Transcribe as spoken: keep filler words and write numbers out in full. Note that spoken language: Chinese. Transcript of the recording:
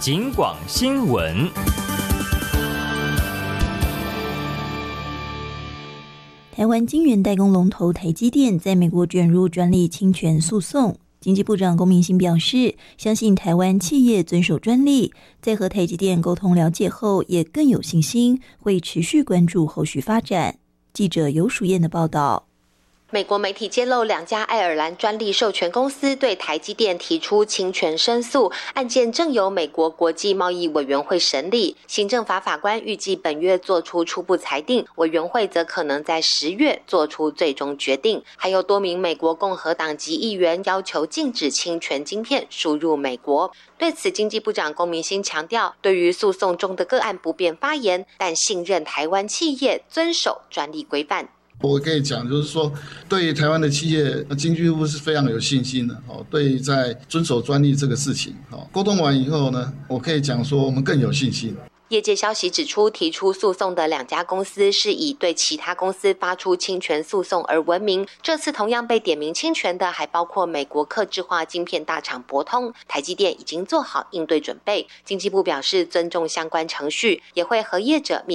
警广新闻。 台湾晶圆代工龙头台积电在美国卷入专利侵权诉讼。经济部长龚明鑫表示，相信台湾企业遵守专利，在和台积电沟通了解后，也更有信心会持续关注后续发展。记者游淑燕的报道。 美国媒体揭露，两家爱尔兰专利授权公司对台积电提出侵权申诉，案件正由美国国际贸易委员会审理。行政法法官预计本月做出初步裁定，委员会则可能在十月做出最终决定。还有多名美国共和党籍议员要求禁止侵权晶片输入美国。对此，经济部长龚明鑫强调，对于诉讼中的个案不便发言，但信任台湾企业遵守专利规范。 我可以讲，就是说，对于台湾的企业，经济部是非常有信心的。哦，对于在遵守专利这个事情，哦，沟通完以后呢，我可以讲说，我们更有信心。 业界消息指出，提出诉讼的两家公司是以对其他公司发出侵权诉讼而闻名。这次同样被点名侵权的，还包括美国客制化晶片大厂博通。台积电已经做好应对准备。经济部表示尊重相关程序，也会和业者密